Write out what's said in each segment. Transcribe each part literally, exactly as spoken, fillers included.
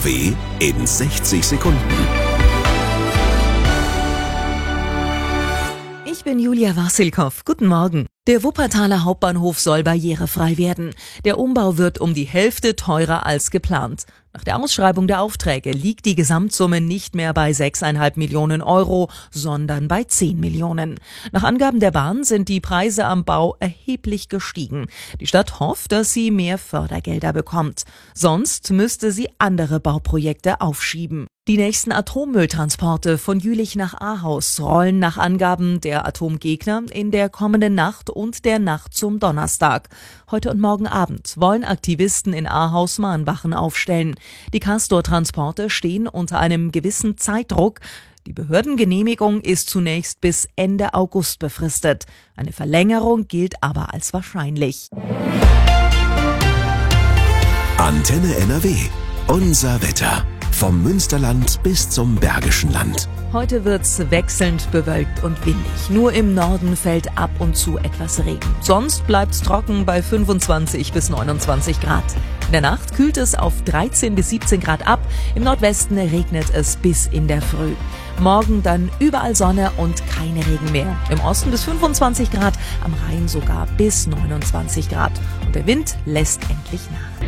W in sechzig Sekunden. Ich bin Julia Wassilkow. Guten Morgen. Der Wuppertaler Hauptbahnhof soll barrierefrei werden. Der Umbau wird um die Hälfte teurer als geplant. Nach der Ausschreibung der Aufträge liegt die Gesamtsumme nicht mehr bei sechs Komma fünf Millionen Euro, sondern bei zehn Millionen. Nach Angaben der Bahn sind die Preise am Bau erheblich gestiegen. Die Stadt hofft, dass sie mehr Fördergelder bekommt. Sonst müsste sie andere Bauprojekte aufschieben. Die nächsten Atommülltransporte von Jülich nach Ahaus rollen nach Angaben der Atomgegner in der kommenden Nacht und der Nacht zum Donnerstag. Heute und morgen Abend wollen Aktivisten in Ahaus Mahnwachen aufstellen. Die Castor-Transporte stehen unter einem gewissen Zeitdruck. Die Behördengenehmigung ist zunächst bis Ende August befristet. Eine Verlängerung gilt aber als wahrscheinlich. Antenne N R W. Unser Wetter. Vom Münsterland bis zum Bergischen Land. Heute wird's wechselnd bewölkt und windig. Nur im Norden fällt ab und zu etwas Regen. Sonst bleibt's trocken bei fünfundzwanzig bis neunundzwanzig Grad. In der Nacht kühlt es auf dreizehn bis siebzehn Grad ab. Im Nordwesten regnet es bis in der Früh. Morgen dann überall Sonne und keine Regen mehr. Im Osten bis fünfundzwanzig Grad, am Rhein sogar bis neunundzwanzig Grad. Und der Wind lässt endlich nach.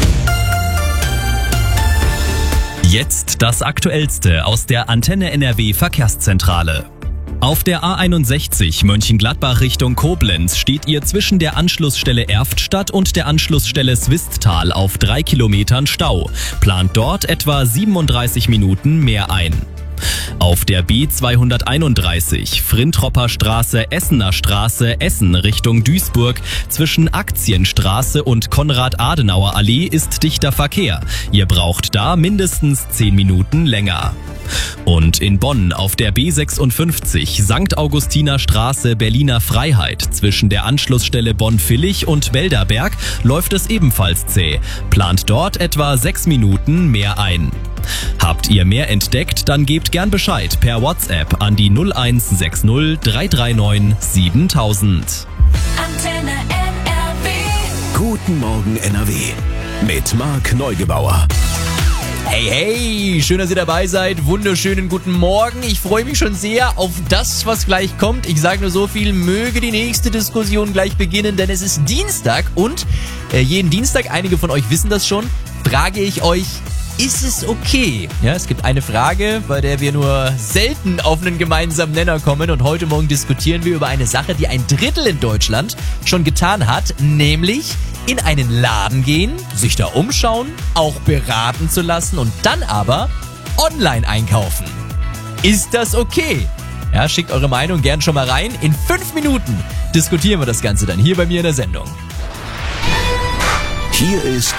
Jetzt das Aktuellste aus der Antenne N R W Verkehrszentrale. Auf der A einundsechzig Mönchengladbach Richtung Koblenz steht ihr zwischen der Anschlussstelle Erftstadt und der Anschlussstelle Swisttal auf drei Kilometern Stau. Plant dort etwa siebenunddreißig Minuten mehr ein. Auf der B zweihunderteinunddreißig Frintropper Straße, Essener Straße, Essen Richtung Duisburg zwischen Aktienstraße und Konrad-Adenauer-Allee ist dichter Verkehr. Ihr braucht da mindestens zehn Minuten länger. Und in Bonn auf der B sechsundfünfzig Sankt Augustiner Straße, Berliner Freiheit zwischen der Anschlussstelle Bonn-Villig und Belderberg läuft es ebenfalls zäh. Plant dort etwa sechs Minuten mehr ein. Habt ihr mehr entdeckt, dann gebt gern Bescheid per WhatsApp an die null eins sechs null drei drei neun siebentausend. Antenne N R W. Guten Morgen N R W. Mit Marc Neugebauer. Hey, hey, schön, dass ihr dabei seid. Wunderschönen guten Morgen. Ich freue mich schon sehr auf das, was gleich kommt. Ich sage nur so viel, möge die nächste Diskussion gleich beginnen, denn es ist Dienstag und äh, jeden Dienstag, einige von euch wissen das schon, frage ich euch, ist es okay? Ja, es gibt eine Frage, bei der wir nur selten auf einen gemeinsamen Nenner kommen und heute Morgen diskutieren wir über eine Sache, die ein Drittel in Deutschland schon getan hat, nämlich in einen Laden gehen, sich da umschauen, auch beraten zu lassen und dann aber online einkaufen. Ist das okay? Ja, schickt eure Meinung gern schon mal rein. In fünf Minuten diskutieren wir das Ganze dann hier bei mir in der Sendung. Hier ist